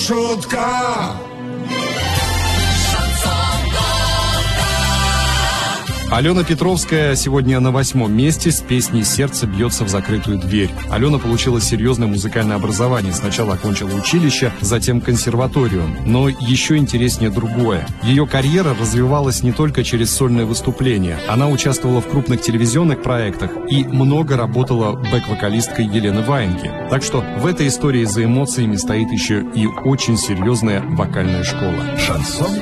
шутка. Алена Петровская сегодня на 8-м месте с песней «Сердце бьется в закрытую дверь». Алена получила серьезное музыкальное образование. Сначала окончила училище, затем консерваторию. Но еще интереснее другое. Ее карьера развивалась не только через сольные выступления. Она участвовала в крупных телевизионных проектах и много работала бэк-вокалисткой Елены Ваенги. Так что в этой истории за эмоциями стоит еще и очень серьезная вокальная школа. Шансон.